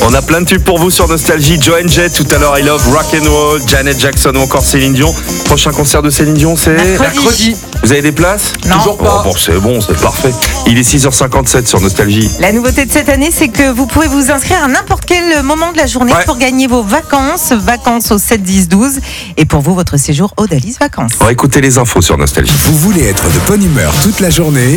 On a plein de tubes pour vous sur Nostalgie. Joan Jett, tout à l'heure I Love Rock and Roll, Janet Jackson ou encore Céline Dion. Prochain concert de Céline Dion, c'est mercredi. Vous avez des places? Non. Toujours pas. Bon, c'est parfait. Il est 6h57 sur Nostalgie. La nouveauté de cette année, c'est que vous pouvez vous inscrire à n'importe quel moment de la journée pour gagner vos vacances au 7, 10, 12. Et pour vous, votre séjour Odalis Vacances. On va écouter les infos sur Nostalgie. Vous voulez être de bonne humeur toute la journée?